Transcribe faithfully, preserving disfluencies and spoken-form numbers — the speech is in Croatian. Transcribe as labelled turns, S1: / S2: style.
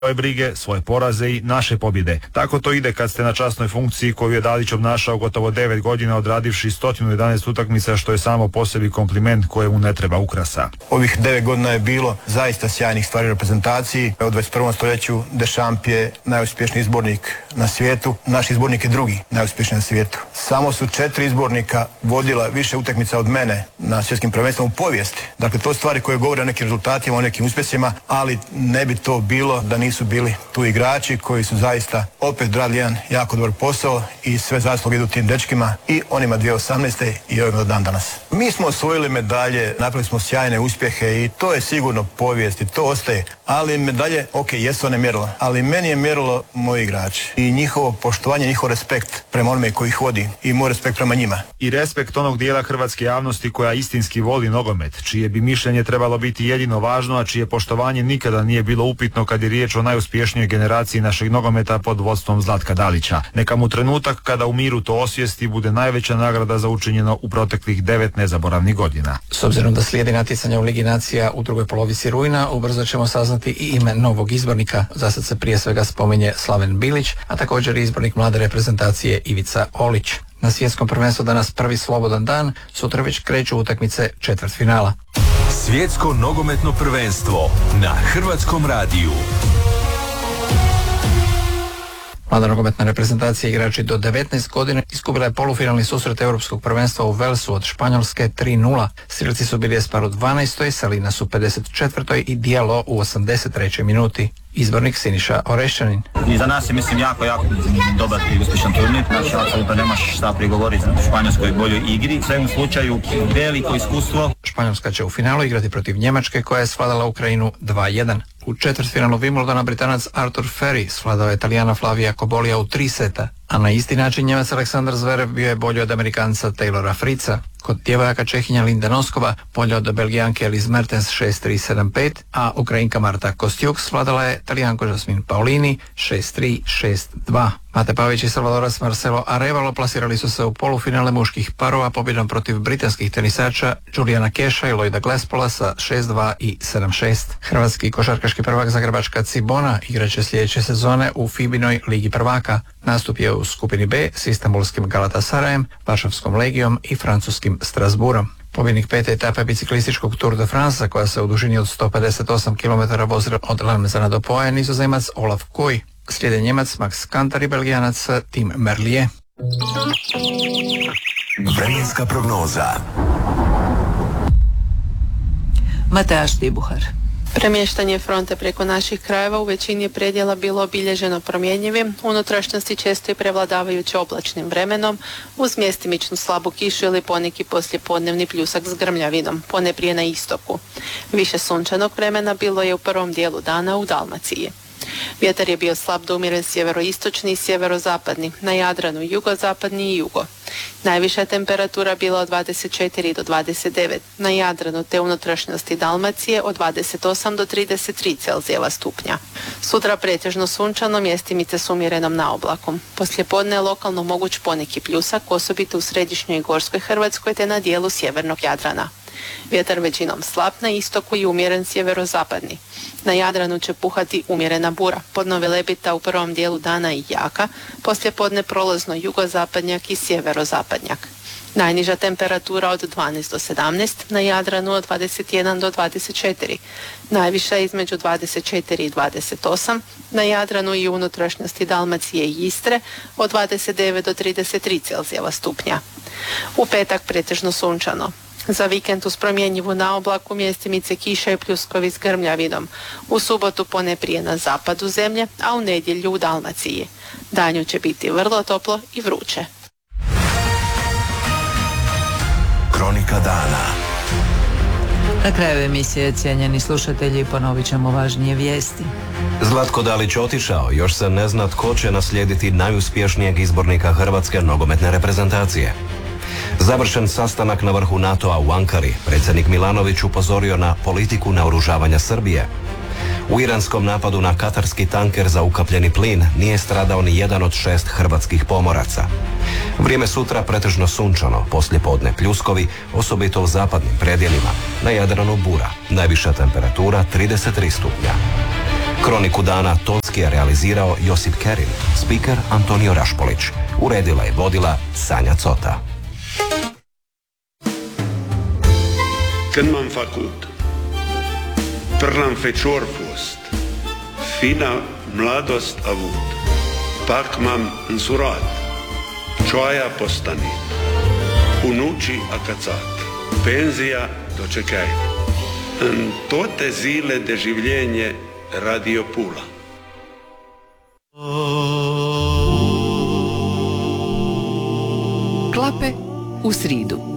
S1: svoje brige, svoje poraze i naše pobjede. Tako to ide kad ste na časnoj funkciji koju je Dalić obnašao gotovo devet godina odradivši sto jedanaest utakmica, što je samo po sebi kompliment kojemu ne treba ukrasa.
S2: Ovih devet godina je bilo zaista sjajnih stvari u reprezentaciji. U dvadeset prvom stoljeću Deschamps je najuspješniji izbornik na svijetu, naš izbornik je drugi najuspješniji na svijetu. Samo su četiri izbornika vodila više utakmica od mene na svjetskim prvenstvom u povijesti. Dakle, to stvari koje govore o nekim rezultatima, o nekim uspjesima, ali ne bi to bilo da nisu bili tu igrači koji su zaista opet odradili jedan jako dobar posao i sve zasluge idu tim dečkima i onima dvije tisuće osamnaeste i ovim do dan danas. Mi smo osvojili medalje, napravili smo sjajne uspjehe i to je sigurno povijest i to ostaje, ali medalje, ok, jesu one mjerilo, ali meni je mjerilo moji igrači i njihovo poštovanje, njihov respekt prema onome koji ih vodi i moj respekt prema njima.
S1: I respekt onog dijela hrvatske javnosti koja istinski voli nogomet, čije bi mišljenje trebalo biti jedino važno, a čije poštovanje nikada nije bilo upitno kad je riječ o najuspješnijoj generaciji našeg nogometa pod vodstvom Zlatka Dalića. Neka mu trenutak kada u miru to osvijesti bude najveća nagrada za učinjeno u proteklih devet nezaboravnih godina.
S3: S obzirom da slijedi natjecanja u Ligi nacija u drugoj polovici rujna, ubrzo ćemo saznati i ime novog izbornika. Zasad se prije svega spominje Slaven Bilić, a također i izbornik mlade reprezentacije Ivica Olić. Na svjetskom prvenstvu danas prvi slobodan dan, sutra već kreću utakmice četvrtfinala.
S4: Svjetsko nogometno prvenstvo na Hrvatskom radiju.
S3: Mlada nogometna reprezentacija igrači do devetnaest godina izgubila je polufinalni susret Europskog prvenstva u Velsu od Španjolske tri nula. Strijelci su bili Espar u dvanaestoj, Salinas u pedeset četvrtoj i Diallo u osamdeset trećoj minuti. Izbornik Siniša Orešćanin.
S5: I za nas je, mislim, jako, jako dobar i uspješan turnir. Znači, apsolutno nemaš šta prigovoriti na španjolskoj boljoj igri. U svakom slučaju, veliko iskustvo.
S3: Španjolska će u finalu igrati protiv Njemačke, koja je svladala Ukrajinu dva jedan. U četvrtfinalu Wimbledona Britanac Arthur Ferry svladao je Italijana Flavija Kobolija u tri seta, a na isti način Njemac Aleksandar Zverev bio je bolji od Amerikanca Taylora Fritza. Kod djevojaka Čehinja Linda Noskova bolja od Belgijanke Elise Mertens šest tri sedam pet, a Ukrajinka Marta Kostjuk svladala je Talijanko Jasmin Paolini šest tri šest dva. Mate Pavić i Salvadorac Marcelo Arevalo plasirali su se u polufinale muških parova pobjedom protiv britanskih tenisača Juliana Keša i Lloyda Glespola sa šest dva i sedam šest. Hrvatski košarkaški prvak Zagrebačka Cibona igraće sljedeće sezone u Fibinoj Ligi prvaka. Nastup je u skupini B s Istanbulskim Galatasarajem, Varšavskom Legijom i francuskim Strasbourom. Pobjednik pete etape biciklističkog Tour de France, koja se u dužini od sto pedeset osam kilometara vozila od Lamezana do Poja, Nizozemac Olaf Kuj. Slijede Njemac Max Kantar i Belgijanac Tim Merlier.
S4: Vremenska prognoza.
S6: Mateja Štibuhar.
S7: Premještanje fronte preko naših krajeva u većini predjela bilo obilježeno promjenjivim, unutrašnjosti često i prevladavajući oblačnim vremenom, uz mjestimičnu slabu kišu ili poneki poslijepodnevni pljusak s grmljavinom, poneprije na istoku. Više sunčanog vremena bilo je u prvom dijelu dana u Dalmaciji. Vjetar je bio slab do umjeren sjeveroistočni i sjeverozapadni, na Jadranu jugozapadni i jugo. Najviša temperatura bila od dvadeset četiri do dvadeset devet, na Jadranu te unutrašnjosti Dalmacije od dvadeset osam do trideset tri Celzijeva stupnja. Sutra pretežno sunčano, mjestimice s umjerenom naoblakom. Poslijepodne je lokalno moguć poneki pljusak, osobito u središnjoj i gorskoj Hrvatskoj te na dijelu sjevernog Jadrana. Vjetar većinom slab na istoku i umjeren sjeverozapadni. Na Jadranu će puhati umjerena bura, podno velebita u prvom dijelu dana i jaka, poslijepodne prolazno jugozapadnjak i sjeverozapadnjak. Najniža temperatura od dvanaest do sedamnaest, na Jadranu od dvadeset jedan do dvadeset četiri, najviša između dvadeset četiri i dvadeset osam, na Jadranu i unutrašnjosti Dalmacije i Istre od dvadeset devet do trideset tri Celzijeva stupnja. U petak pretežno sunčano. Za vikend uz promjenjivu naoblaku, mjestimice kiša i pljuskovi s grmljavinom. U subotu poneprije na zapadu zemlje, a u nedjelju u Dalmaciji. Danju će biti vrlo toplo i vruće.
S4: Kronika dana.
S6: Na kraju emisije, cijenjeni slušatelji, ponovit ćemo važnije vijesti.
S8: Zlatko Dalić otišao, još se ne zna tko će naslijediti najuspješnijeg izbornika hrvatske nogometne reprezentacije. Završen sastanak na vrhu NATO-a u Ankari, predsjednik Milanović upozorio na politiku naoružavanja Srbije. U iranskom napadu na katarski tanker za ukapljeni plin nije stradao ni jedan od šest hrvatskih pomoraca. Vrijeme sutra pretežno sunčano, poslijepodne pljuskovi, osobito u zapadnim predjelima. Na Jadranu bura, najviša temperatura trideset tri stupnja. Kroniku dana tonski je realizirao Josip Kerin, spiker Antonio Rašpolić. Uredila i vodila Sanja Cota.
S9: Când m-am făcut, prlam fecior fost, fina mladost avut, pak m-am însurat, cioaia postanit, unucii acațat, penzija dočekaj. În toate zile de življenje Radio Pula.
S10: Klape u sridu.